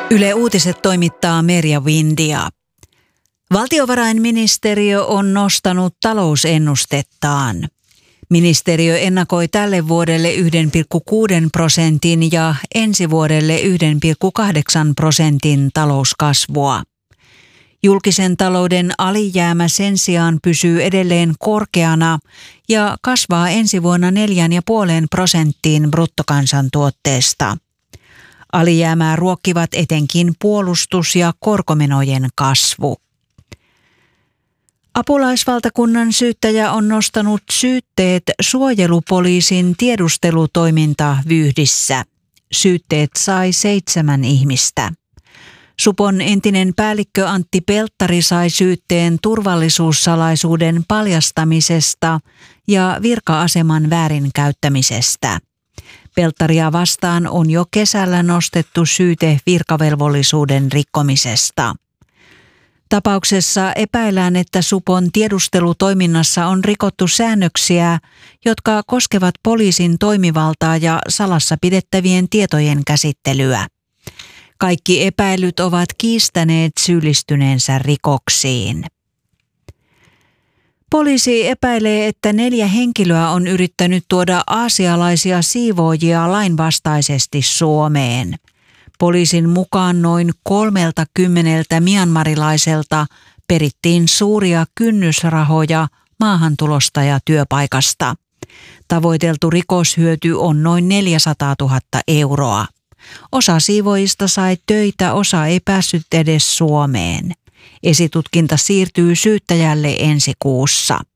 Yle Uutiset toimittaa Merja Windia. Valtiovarainministeriö on nostanut talousennustettaan. Ministeriö ennakoi tälle vuodelle 1,6% ja ensi vuodelle 1,8% talouskasvua. Julkisen talouden alijäämä sen sijaan pysyy edelleen korkeana ja kasvaa ensi vuonna 4,5% bruttokansantuotteesta. Alijäämää ruokkivat etenkin puolustus- ja korkomenojen kasvu. Apulaisvaltakunnan syyttäjä on nostanut syytteet suojelupoliisin tiedustelutoimintavyyhdissä. Syytteet sai 7 ihmistä. Supon entinen päällikkö Antti Pelttari sai syytteen turvallisuussalaisuuden paljastamisesta ja virka-aseman väärinkäyttämisestä. Pelttaria vastaan on jo kesällä nostettu syyte virkavelvollisuuden rikkomisesta. Tapauksessa epäillään, että Supon tiedustelutoiminnassa on rikottu säännöksiä, jotka koskevat poliisin toimivaltaa ja salassa pidettävien tietojen käsittelyä. Kaikki epäilyt ovat kiistäneet syyllistyneensä rikoksiin. Poliisi epäilee, että 4 henkilöä on yrittänyt tuoda aasialaisia siivoojia lainvastaisesti Suomeen. Poliisin mukaan noin 30 myanmarilaiselta perittiin suuria kynnysrahoja maahantulosta ja työpaikasta. Tavoiteltu rikoshyöty on noin 400 000 euroa. Osa siivoojista sai töitä, osa ei päässyt edes Suomeen. Esitutkinta siirtyy syyttäjälle ensi kuussa.